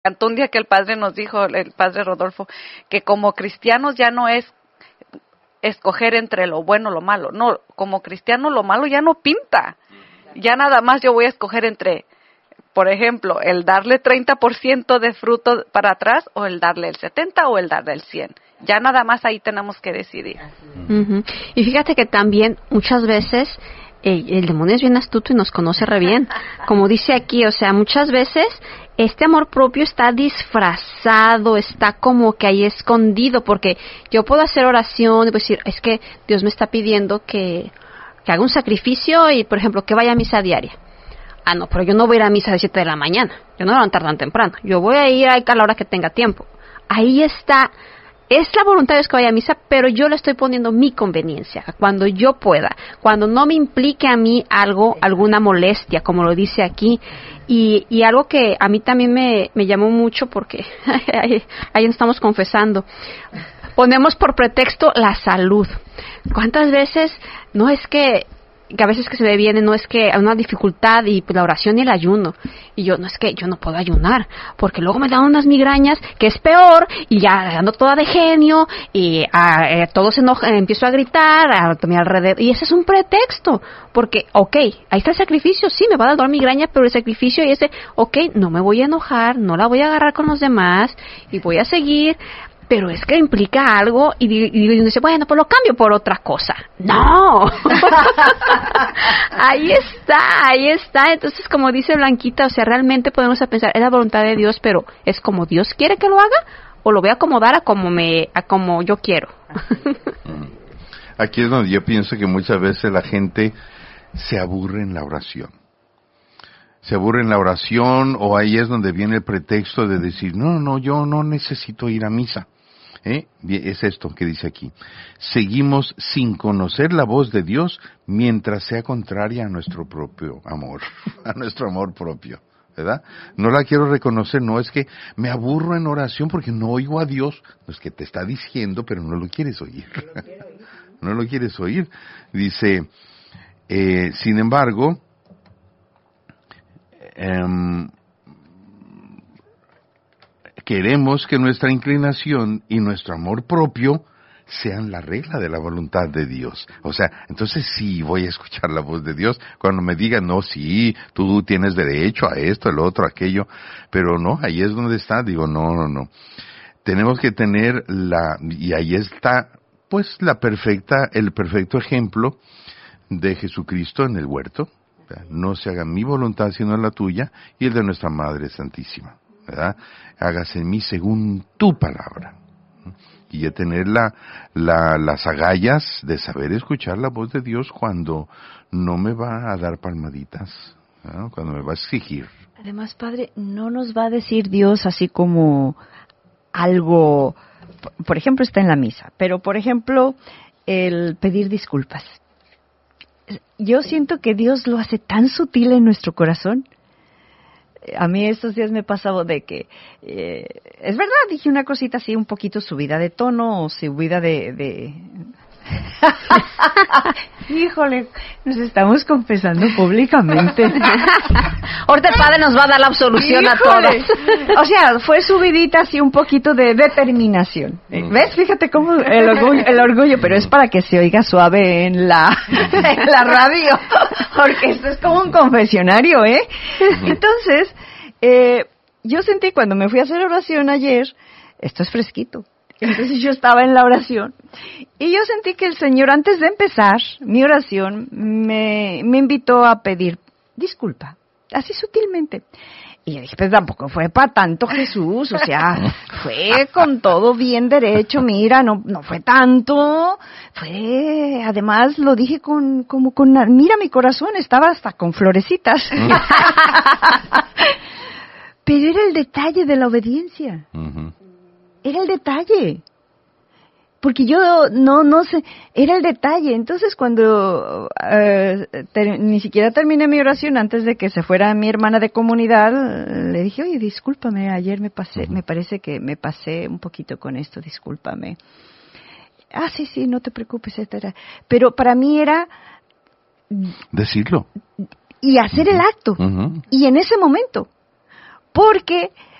encantó un día que el padre nos dijo, el padre Rodolfo, que como cristianos ya no es escoger entre lo bueno o lo malo. No, como cristiano lo malo ya no pinta. Ya nada más yo voy a escoger entre, por ejemplo, el darle 30% de fruto para atrás o el darle el 70 o el darle el 100. Ya nada más ahí tenemos que decidir. Uh-huh. Y fíjate que también muchas veces el demonio es bien astuto y nos conoce re bien. Como dice aquí, o sea, muchas veces este amor propio está disfrazado, está como que ahí escondido, porque yo puedo hacer oración y decir, es que Dios me está pidiendo que haga un sacrificio y, por ejemplo, que vaya a misa diaria. Ah, no, pero yo no voy a ir a misa a las 7 de la mañana. Yo no voy a levantar tan temprano. Yo voy a ir a la hora que tenga tiempo. Ahí está. Es la voluntad de Dios que vaya a misa, pero yo le estoy poniendo mi conveniencia, cuando yo pueda, cuando no me implique a mí algo, alguna molestia, como lo dice aquí, y algo que a mí también me llamó mucho, porque ahí nos estamos confesando, ponemos por pretexto la salud. ¿Cuántas veces no es que a veces que se me viene, no es que hay una dificultad y pues, la oración y el ayuno, y yo, no es que yo no puedo ayunar, porque luego me dan unas migrañas, que es peor, y ya ando toda de genio, y todo se enoja, empiezo a gritar a mi alrededor, y ese es un pretexto, porque, ahí está el sacrificio, sí, me va a dar migraña, pero el sacrificio y no me voy a enojar, no la voy a agarrar con los demás, y voy a seguir. Pero es que implica algo y dice, bueno, pues lo cambio por otra cosa. ¡No! Ahí está. Entonces, como dice Blanquita, o sea, realmente podemos pensar, es la voluntad de Dios, pero ¿es como Dios quiere que lo haga? ¿O lo voy a acomodar a como yo quiero? Aquí es donde yo pienso que muchas veces la gente se aburre en la oración. Se aburre en la oración, o ahí es donde viene el pretexto de decir, no, yo no necesito ir a misa. Es esto que dice aquí. Seguimos sin conocer la voz de Dios mientras sea contraria a nuestro propio amor, a nuestro amor propio, ¿verdad? No la quiero reconocer, no es que me aburro en oración porque no oigo a Dios, no es que te está diciendo, pero no lo quieres oír. No lo quieres oír. Dice, sin embargo, queremos que nuestra inclinación y nuestro amor propio sean la regla de la voluntad de Dios. O sea, entonces sí voy a escuchar la voz de Dios cuando me digan, no, sí, tú tienes derecho a esto, el otro, aquello, pero no, ahí es donde está, digo, no. Tenemos que tener y ahí está, pues, el perfecto ejemplo de Jesucristo en el huerto. No se haga mi voluntad sino la tuya, y el de nuestra Madre Santísima, ¿verdad? Hágase en mí según tu palabra. Y de tener las agallas de saber escuchar la voz de Dios cuando no me va a dar palmaditas, ¿verdad? Cuando me va a exigir. Además, Padre, no nos va a decir Dios así como algo, por ejemplo, está en la misa, pero por ejemplo, el pedir disculpas. Yo siento que Dios lo hace tan sutil en nuestro corazón. A mí estos días me pasaba de que, es verdad, dije una cosita así un poquito subida de tono o subida de... Híjole, nos estamos confesando públicamente. Ahorita el Padre nos va a dar la absolución. Híjole. A todos. O sea, fue subidita así un poquito de determinación. ¿Ves? Fíjate cómo el orgullo, pero es para que se oiga suave en la radio, porque esto es como un confesionario, ¿eh? Entonces, yo sentí cuando me fui a hacer oración ayer, esto es fresquito. Entonces yo estaba en la oración y yo sentí que el Señor, antes de empezar mi oración, me invitó a pedir disculpa, así sutilmente. Y yo dije, pues tampoco fue para tanto, Jesús, o sea, fue con todo bien derecho, mira, no fue tanto, fue, además lo dije mira, mi corazón estaba hasta con florecitas. Pero era el detalle de la obediencia. Uh-huh. Era el detalle, porque yo no sé, era el detalle. Entonces cuando ni siquiera terminé mi oración antes de que se fuera mi hermana de comunidad, le dije, oye, discúlpame, ayer me parece que me pasé un poquito con esto, discúlpame. Ah, sí, no te preocupes, etcétera. Pero para mí era decirlo y hacer el acto, y en ese momento, porque